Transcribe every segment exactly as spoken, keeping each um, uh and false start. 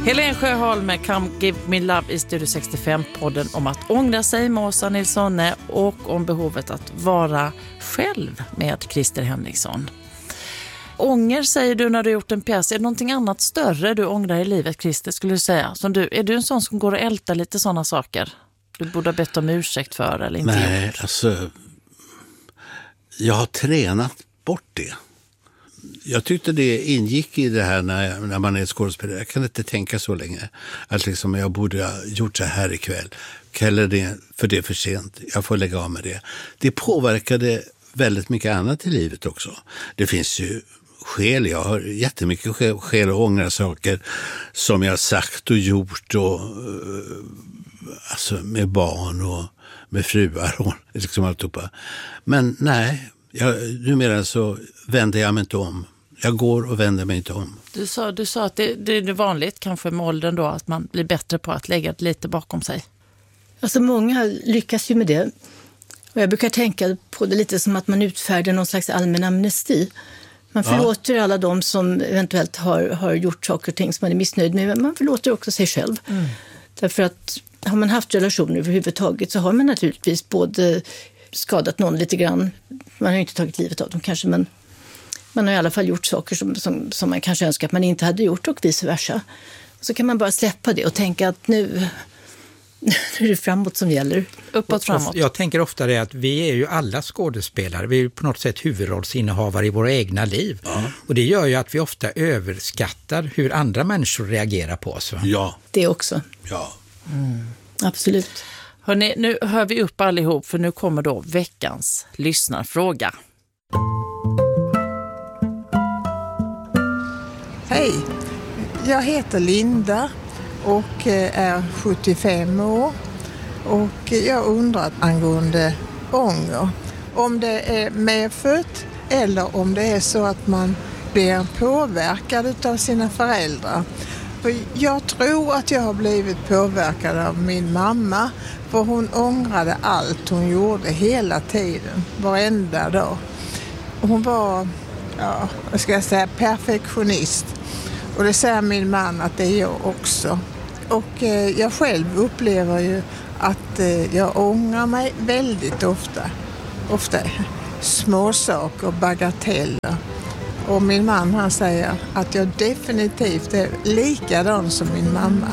Helen Sjöholm med Come Give Me Love i Studio sextiofem-podden om att ångra sig med Åsa Nilssonne och om behovet att vara själv med Christer Henriksson. Ånger säger du när du gjort en pjäs. Är det någonting annat större du ångrar i livet, Christer, skulle du säga? Som du, är du en sån som går och ältar lite sådana saker? Du borde ha bett om ursäkt för eller inte? Nej, gjort? alltså jag har tränat bort det. Jag tyckte det ingick i det här när, när man är skådespelare. Jag kan inte tänka så länge att liksom jag borde ha gjort så här ikväll. Eller det, för det är för sent. Jag får lägga av med det. Det påverkade väldigt mycket annat i livet också. Det finns ju skäl. Jag har jättemycket skäl, skäl att ångra saker som jag har sagt och gjort och alltså med barn och med fruar och liksom alltihopa. Men nej, jag, numera så vänder jag mig inte om. Jag går och vänder mig inte om. Du sa, du sa att det, det är vanligt kanske med åldern då att man blir bättre på att lägga det lite bakom sig. Alltså många lyckas ju med det. Och jag brukar tänka på det lite som att man utfärdar någon slags allmän amnesti. Man förlåter ja. alla de som eventuellt har, har gjort saker och ting som man är missnöjd med. Men man förlåter också sig själv. Mm. Därför att har man haft relationer överhuvudtaget så har man naturligtvis både skadat någon lite grann. Man har ju inte tagit livet av dem kanske, men man har i alla fall gjort saker som, som, som man kanske önskar att man inte hade gjort och vice versa. Så kan man bara släppa det och tänka att nu, nu är det framåt som gäller. Uppåt framåt. Jag tänker ofta det att vi är ju alla skådespelare. Vi är ju på något sätt huvudrollsinnehavare i våra egna liv. Ja. Och det gör ju att vi ofta överskattar hur andra människor reagerar på oss. Va? Ja. Det också. Ja. Mm. Absolut. Hörrni, nu hör vi upp allihop för nu kommer då veckans lyssnarfråga. Hej, jag heter Linda och är sjuttiofem år och jag undrar angående ånger. Om det är medfött eller om det är så att man blir påverkad av sina föräldrar. För jag tror att jag har blivit påverkad av min mamma för hon ångrade allt hon gjorde hela tiden, varenda dag. Hon var, ja, vad ska jag säga, perfektionist. Och det säger min man att det är jag också. Och eh, jag själv upplever ju att eh, jag ångrar mig väldigt ofta. Ofta små saker, bagateller. Och min man han säger att jag definitivt är likadan som min mamma.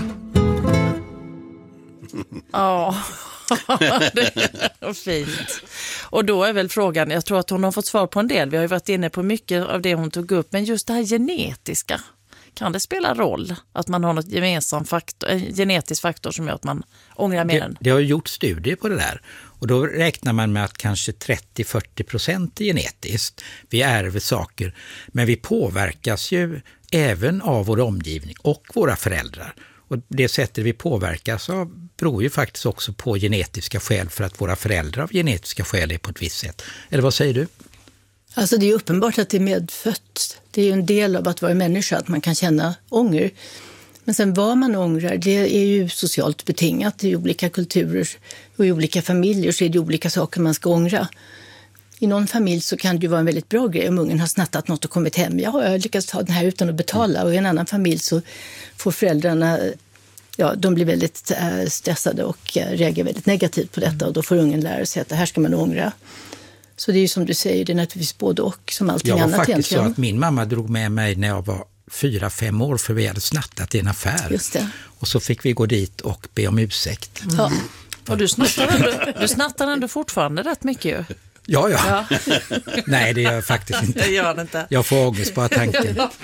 Ja, det är fint. Och då är väl frågan, jag tror att hon har fått svar på en del. Vi har ju varit inne på mycket av det hon tog upp. Men just det här genetiska, kan det spela roll att man har något gemensam faktor, en genetisk faktor som gör att man ångrar mer? Det, det har gjort studier på det där. Och då räknar man med att kanske trettio till fyrtio procent är genetiskt. Vi ärver saker, men vi påverkas ju även av vår omgivning och våra föräldrar. Och det sättet vi påverkas av beror ju faktiskt också på genetiska skäl för att våra föräldrar av genetiska skäl är på ett visst sätt. Eller vad säger du? Alltså det är uppenbart att det är medfött. Det är ju en del av att vara människa, att man kan känna ånger. Men sen vad man ångrar, det är ju socialt betingat. I olika kulturer och i olika familjer så är det olika saker man ska ångra. I någon familj så kan det ju vara en väldigt bra grej om ungen har snattat något och kommit hem. Ja, jag har lyckats ta den här utan att betala. Och i en annan familj så får föräldrarna, ja, de blir väldigt äh, stressade och äh, reagerar väldigt negativt på detta. Och då får ungen lära sig att det här ska man ångra. Så det är ju som du säger, det är naturligtvis både och som allting annat egentligen. Jag var faktiskt så att min mamma drog med mig när jag var fyra, fem år för vi hade snattat i en affär. Just det. Och så fick vi gå dit och be om ursäkt. Mm. Ja. Och du snattar ändå, du snattar ändå fortfarande rätt mycket ju. Ja, ja. ja. Nej, det gör jag faktiskt inte. Det gör det inte. Jag får ångest på tanken.